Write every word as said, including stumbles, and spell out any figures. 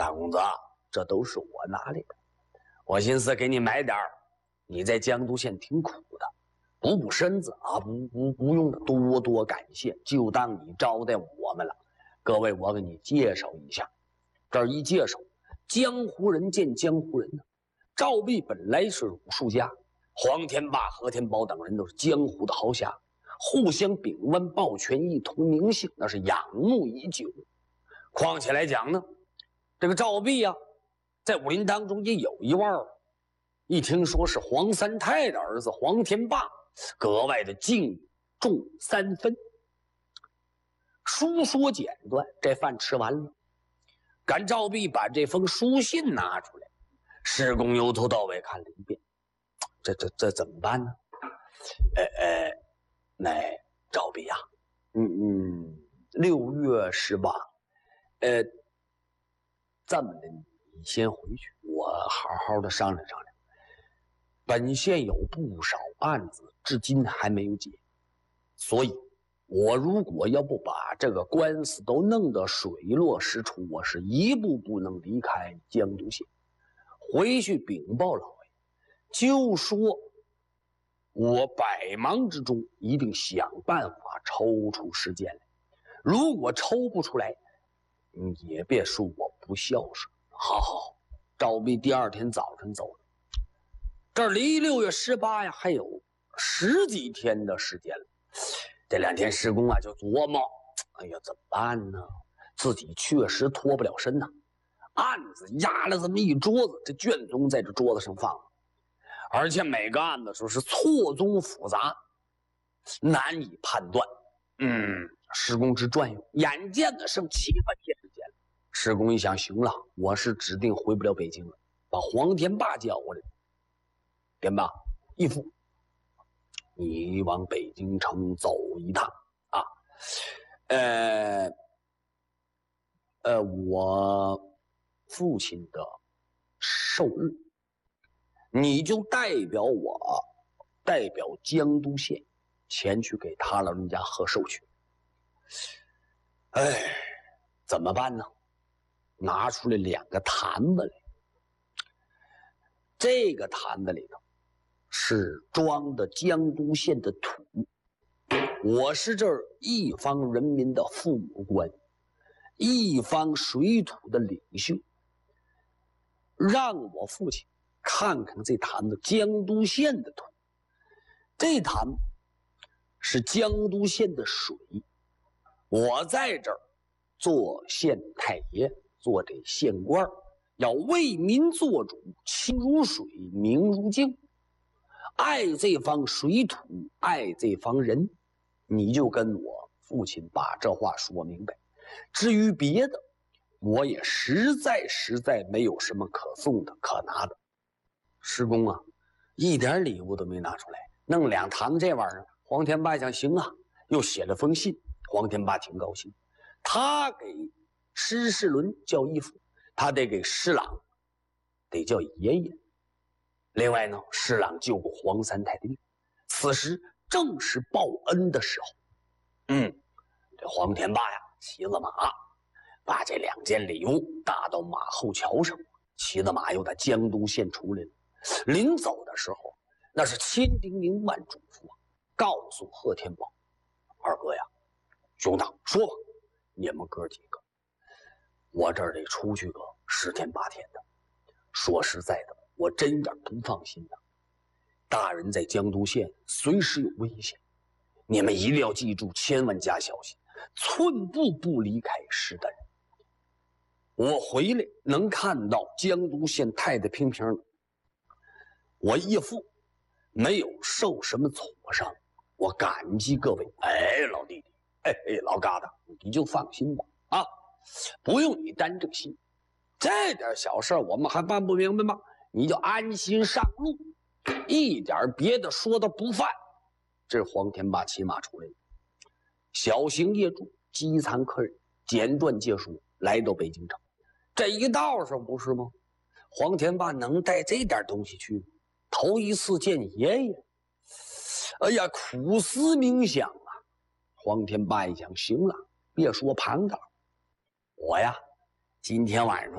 大公子，这都是我拿来的。我寻思给你买点儿，你在江都县挺苦的，补补身子啊，不不不用多多感谢，就当你招待我们了。各位，我给你介绍一下，这儿一介绍，江湖人见江湖人呢。赵壁本来是武术家，黄天霸、何天宝等人都是江湖的豪侠，互相秉腕抱拳，一同名姓，那是仰慕已久。况且来讲呢，这个赵壁啊，在武林当中也有一腕儿。一听说是黄三太的儿子黄天霸，格外的敬重三分。书说简短，这饭吃完了，赶赵壁把这封书信拿出来，施公由头到尾看了一遍，这这这怎么办呢？呃呃，那赵壁啊，嗯嗯，六月十八，呃，这么的，你先回去，我好好的商量商量。本县有不少案子，至今还没有解，所以，我如果要不把这个官司都弄得水落石出，我是一步不能离开江都县。回去禀报老爷，就说我百忙之中一定想办法抽出时间来。如果抽不出来，你也别说我不孝顺。好好好，赵壁第二天早晨走了。这离六月十八呀还有十几天的时间了。这两天施工啊就琢磨，哎呀怎么办呢？自己确实脱不了身呐。案子压了这么一桌子，这卷宗在这桌子上放，而且每个案子说是错综复杂，难以判断。嗯，施工之转悠，眼见的剩七八天时间了。施工一想，行了，我是指定回不了北京了，把黄天霸叫过来。天霸，义父，你往北京城走一趟啊。呃呃，我父亲的寿日，你就代表我，代表江都县前去给他老人家贺寿去。哎，怎么办呢？拿出来两个坛子来，这个坛子里头是装的江都县的土，我是这儿一方人民的父母官，一方水土的领袖，让我父亲看看这坛子江都县的土。这坛是江都县的水，我在这儿做县太爷，做这县官，要为民做主，清如水，明如镜，爱这方水土，爱这方人。你就跟我父亲把这话说明白。至于别的，我也实在实在没有什么可送的可拿的。施工啊，一点礼物都没拿出来，弄两坛子这玩意儿。黄天霸想行啊，又写了封信。黄天霸挺高兴，他给施世伦叫义父，他得给施琅得叫爷爷。另外呢，施琅救过黄三太的命，此时正是报恩的时候。嗯，这黄天霸呀，骑了马，把这两件礼物搭到马后桥上，骑着马又在江都县出来了。临走的时候，那是千叮咛万嘱咐啊，告诉贺天宝：“二哥呀，兄长，说吧，你们哥几个，我这儿得出去个十天八天的。说实在的，我真有点不放心呐。大人在江都县，随时有危险，你们一定要记住，千万加小心，寸步不离开石丹。我回来能看到江都县太太平平的，我义父没有受什么挫伤，我感激各位。哎，老弟弟，哎哎，老疙瘩，你就放心吧，啊，不用你担这个心。这点小事我们还办不明白吗？你就安心上路，一点别的说都不犯。这是黄天霸骑马出来了，小行夜住，饥餐客人，简短结束，来到北京城。这一道上不是吗？黄天霸能带这点东西去吗？头一次见爷爷，哎呀，苦思冥想啊。黄天霸一想，行了，别说盘子了，我呀，今天晚上